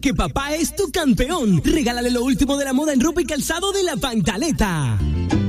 porque papá es tu campeón. Regálale lo último de la moda en ropa y calzado de La Pantaleta.